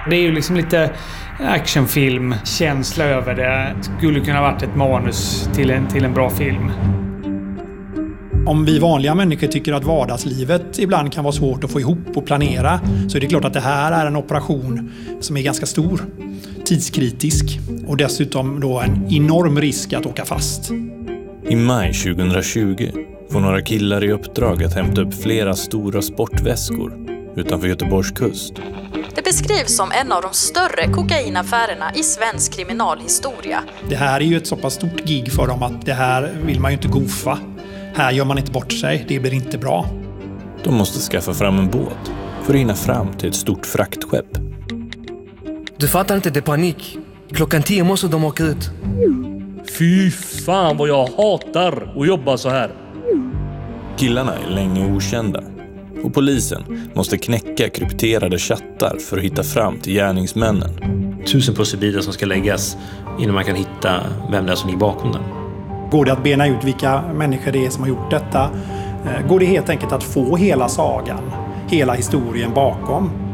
Det är ju liksom lite actionfilm-känsla över det. Skulle kunna varit ett manus till en bra film. Om vi vanliga människor tycker att vardagslivet ibland kan vara svårt att få ihop och planera, så är det klart att det här är en operation som är ganska stor, tidskritisk och dessutom då en enorm risk att åka fast. I maj 2020 får några killar i uppdrag att hämta upp flera stora sportväskor utanför Göteborgs kust. Det beskrivs som en av de större kokainaffärerna i svensk kriminalhistoria. Det här är ju ett så pass stort gig för dem att det här vill man ju inte gofa. Här gör man inte bort sig, det blir inte bra. De måste skaffa fram en båt för att hinna fram till ett stort fraktskepp. Du fattar inte, det är panik. 10:00 måste de åka ut. Fy fan vad jag hatar att jobba så här. Killarna är länge okända och polisen måste knäcka krypterade chattar för att hitta fram till gärningsmännen. 1000 pusselbitar som ska läggas innan man kan hitta vem det är som ligger bakom den. Går det att bena ut vilka människor det är som har gjort detta? Går det helt enkelt att få hela sagan, hela historien bakom?